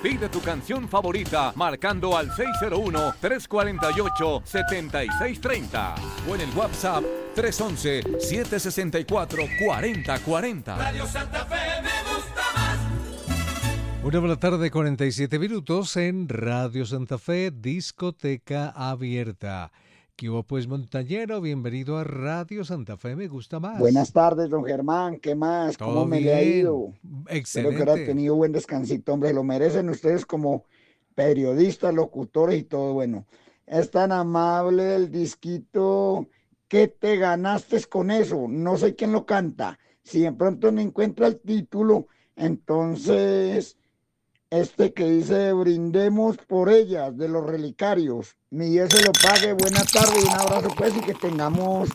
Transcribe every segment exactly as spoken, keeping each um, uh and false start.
Pide tu canción favorita marcando al seis cero uno, tres cuatro ocho, siete seis tres cero o en el WhatsApp tres uno uno, siete seis cuatro, cuatro cero cuatro cero. Radio Santa Fe me gusta más. Una buena tarde, cuarenta y siete minutos en Radio Santa Fe, discoteca abierta. ¿Qué hubo pues, montañero? Bienvenido a Radio Santa Fe, me gusta más. Buenas tardes, don Germán, ¿qué más? ¿Cómo Todo me bien. le ha ido? Excelente. Espero que haya tenido buen descansito, hombre, lo merecen ustedes como periodistas, locutores y todo. Bueno, es tan amable el disquito. ¿Qué te ganaste con eso? No sé quién lo canta. Si de pronto no encuentra el título, entonces este que dice brindemos por ellas, de los relicarios. Mi Dios se lo pague. Buena tarde y un abrazo pues, y que tengamos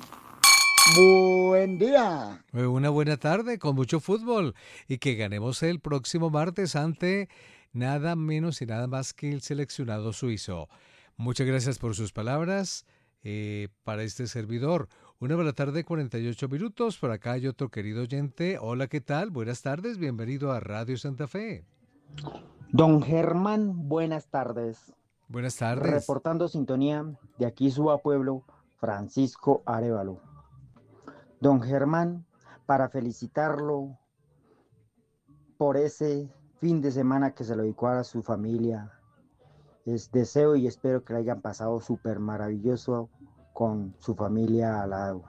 buen día. Una buena tarde con mucho fútbol y que ganemos el próximo martes ante nada menos y nada más que el seleccionado suizo. Muchas gracias por sus palabras. Eh, para este servidor, una buena tarde, cuarenta y ocho minutos. Por acá hay otro querido oyente. Hola, ¿qué tal? Buenas tardes, bienvenido a Radio Santa Fe. Don Germán, buenas tardes. Buenas tardes. Reportando sintonía de aquí Suba Pueblo, Francisco Arévalo. Don Germán, para felicitarlo por ese fin de semana que se lo dedicó a su familia. Es deseo y espero que le hayan pasado súper maravilloso con su familia al lado.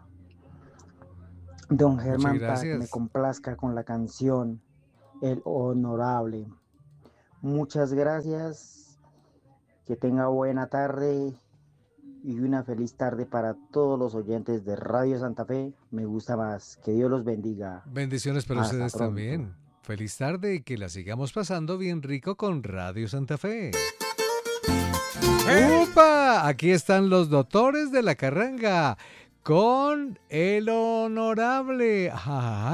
Don Germán, para que me complazca con la canción El Honorable. Muchas gracias, que tenga buena tarde y una feliz tarde para todos los oyentes de Radio Santa Fe. Me gusta más, que Dios los bendiga. Bendiciones para Hasta ustedes pronto. también. Feliz tarde y que la sigamos pasando bien rico con Radio Santa Fe. ¡Hey! ¡Upa! Aquí están los doctores de la carranga con El Honorable. Ajá.